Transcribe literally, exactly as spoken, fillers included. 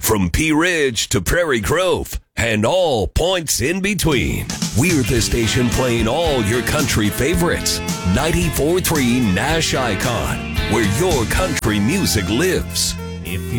from Pea Ridge to Prairie Grove and all points in between. We're the station playing all your country favorites. ninety-four point three Nash Icon, where your country music lives. If